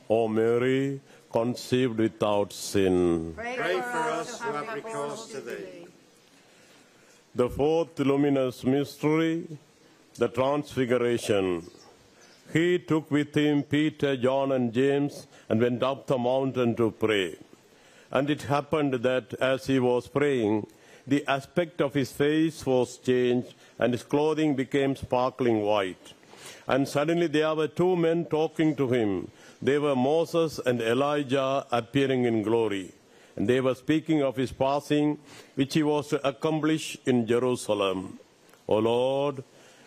O Mary, conceived without sin. Pray for us who have recourse to thee. The fourth luminous mystery, the Transfiguration. He took with him Peter, John, and James and went up the mountain to pray. And it happened that as he was praying, the aspect of his face was changed, and his clothing became sparkling white. And suddenly there were two men talking to him. They were Moses and Elijah appearing in glory. And they were speaking of his passing, which he was to accomplish in Jerusalem. O Lord,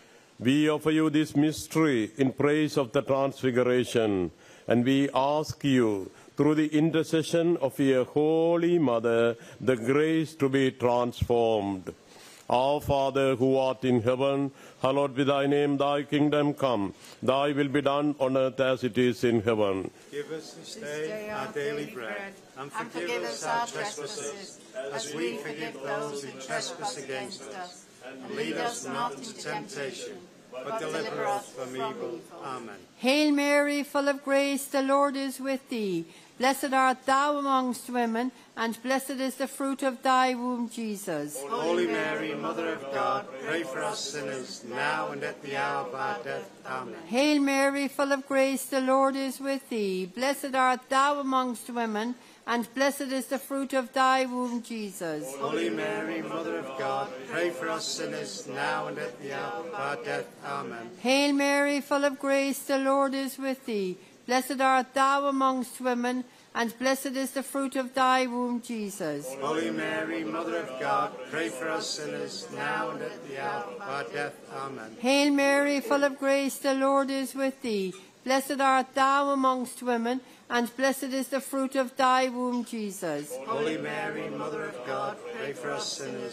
we offer you this mystery in praise of the Transfiguration, and we ask you, through the intercession of your Holy Mother, the grace to be transformed. Our Father, who art in heaven, hallowed be thy name, thy kingdom come. Thy will be done on earth as it is in heaven. Give us this day our daily bread, and forgive us our trespasses, as we forgive those who trespass against us. And lead us not into temptation, but deliver us from evil. Amen. Hail Mary, full of grace, the Lord is with thee. Blessed art thou amongst women, and blessed is the fruit of thy womb, Jesus. Holy Mary, Mother of God, pray for us sinners, now and at the hour of our death. Amen. Hail Mary, full of grace, the Lord is with thee. Blessed art thou amongst women, and blessed is the fruit of thy womb, Jesus. Holy Mary, Mother of God, pray for us sinners, now and at the hour of our death. Amen. Hail Mary, full of grace, the Lord is with thee. Blessed art thou amongst women, and blessed is the fruit of thy womb, Jesus. Holy Mary, Mother of God, pray for us sinners, now and at the hour of our death. Amen. Hail Mary, full of grace, the Lord is with thee. Blessed art thou amongst women, and blessed is the fruit of thy womb, Jesus. Holy Mary, Mother of God, pray for us sinners,